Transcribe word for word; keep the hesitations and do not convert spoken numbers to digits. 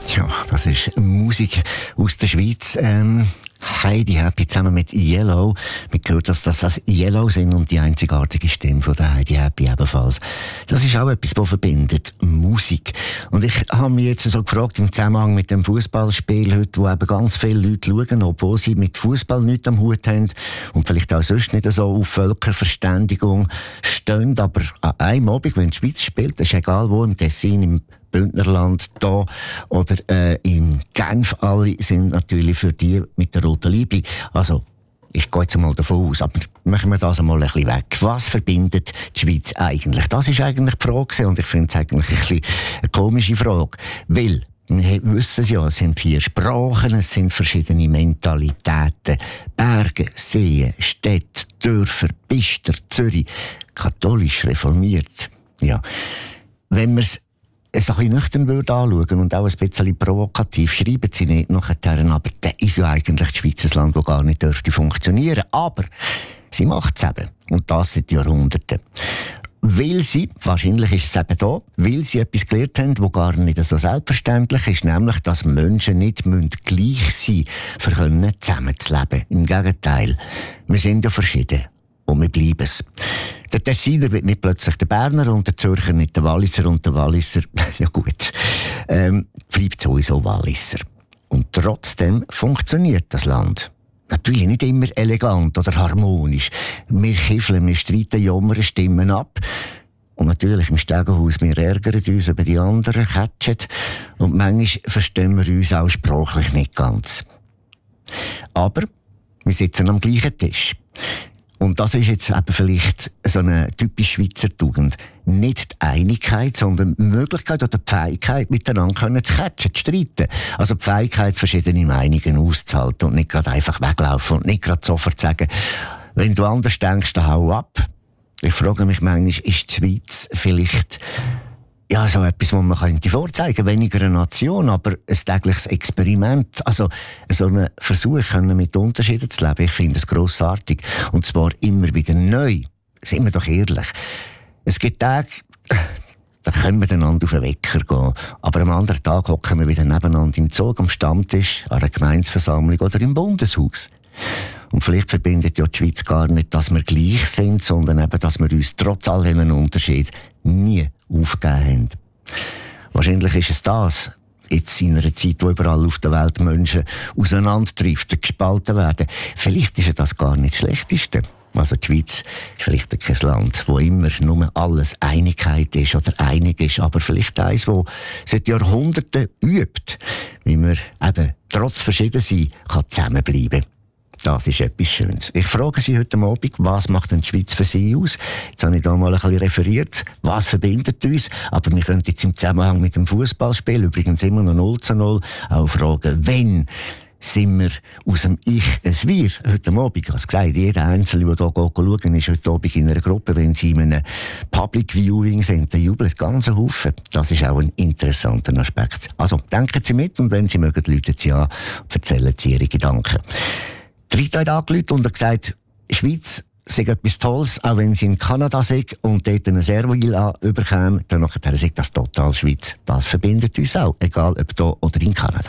Ja, das ist Musik aus der Schweiz. Ähm, Heidi Happy zusammen mit Yellow. Man hört, dass das das Yellow sind und die einzigartige Stimme von der Heidi Happy ebenfalls. Das ist auch etwas, was verbindet. Musik. Und ich habe mich jetzt so gefragt, im Zusammenhang mit dem Fußballspiel heute, wo eben ganz viele Leute schauen, obwohl sie mit Fußball nichts am Hut haben und vielleicht auch sonst nicht so auf Völkerverständigung stehen, aber an einem Abend, wenn die Schweiz spielt, ist egal wo, im Tessin, im Bündnerland da oder äh, in Genf, alle sind natürlich für die mit der roten Liebe. Also, ich gehe jetzt mal davon aus, aber machen wir das einmal ein bisschen weg. Was verbindet die Schweiz eigentlich? Das ist eigentlich die Frage und ich finde es eigentlich ein bisschen eine komische Frage. Weil, wir wissen es ja, es sind vier Sprachen, es sind verschiedene Mentalitäten. Berge, Seen, Städte, Dörfer, Bister, Zürich, katholisch, reformiert. Ja, wenn wir es ein bisschen nüchtern würde anschauen und auch ein bisschen provokativ, schreiben sie nicht nachher, aber das ist ja eigentlich die Schweiz ein Land, das gar nicht dürfte funktionieren. Aber sie macht es eben. Und das seit Jahrhunderten. Weil sie, wahrscheinlich ist es eben da, weil sie etwas gelernt haben, das gar nicht so selbstverständlich ist, nämlich, dass Menschen nicht gleich sein müssen, um zusammenzuleben. Im Gegenteil. Wir sind ja verschieden. Und wir bleiben es. Der Tessiner wird nicht plötzlich der Berner und der Zürcher nicht der Walliser und der Walliser, ja gut, ähm, bleibt sowieso Walliser. Und trotzdem funktioniert das Land. Natürlich nicht immer elegant oder harmonisch. Wir kiffeln, wir streiten, jammern, stimmen ab. Und natürlich im Stegenhaus, wir ärgern uns über die anderen, catchen. Und manchmal verstehen wir uns auch sprachlich nicht ganz. Aber wir sitzen am gleichen Tisch. Und das ist jetzt eben vielleicht so eine typisch Schweizer Tugend. Nicht die Einigkeit, sondern die Möglichkeit oder die Fähigkeit, miteinander zu catchen, zu streiten. Also die Fähigkeit, verschiedene Meinungen auszuhalten und nicht gerade einfach weglaufen und nicht gerade sofort sagen, wenn du anders denkst, dann hau ab. Ich frage mich manchmal, ist die Schweiz vielleicht ja, so etwas, was man könnte vorzeigen. Weniger eine Nation, aber ein tägliches Experiment. Also, so einen Versuch können mit Unterschieden zu leben. Ich finde es grossartig. Und zwar immer wieder neu. Sind wir doch ehrlich. Es gibt Tage, da können wir einander auf den Wecker gehen. Aber am anderen Tag hocken wir wieder nebeneinander im Zug, am Stammtisch, an einer Gemeinsversammlung oder im Bundeshaus. Und vielleicht verbindet ja die Schweiz gar nicht, dass wir gleich sind, sondern eben, dass wir uns trotz all diesen Unterschieden nie aufgegeben haben. Wahrscheinlich ist es das, jetzt in einer Zeit, wo überall auf der Welt Menschen auseinanderdriften, gespalten werden. Vielleicht ist ja das gar nicht das Schlechteste. Also die Schweiz ist vielleicht kein Land, wo immer nur alles Einigkeit ist oder einig ist, aber vielleicht eins, wo seit Jahrhunderten übt, wie man eben trotz Verschiedensein kann zusammenbleiben kann. Das ist etwas Schönes. Ich frage Sie heute Abend, was macht denn die Schweiz für Sie aus? Jetzt habe ich da mal ein bisschen referiert. Was verbindet uns? Aber wir können jetzt im Zusammenhang mit dem Fußballspiel, übrigens immer noch null zu null, auch fragen, wenn sind wir aus dem Ich ein Wir? Heute Abend, als gesagt, jeder Einzelne, der hier schauen, ist heute Abend in einer Gruppe, wenn sie in einem Public Viewing sind, der jubelt ganz Haufen. Das ist auch ein interessanter Aspekt. Also, denken Sie mit und wenn Sie mögen, rufen Sie an und erzählen Sie Ihre Gedanken. Die Rita hat angerufen und hat gesagt, Schweiz sei etwas Tolles, auch wenn sie in Kanada sind und dort eine Servila überkäme, dann nachher sei das total Schweiz. Das verbindet uns auch, egal ob hier oder in Kanada.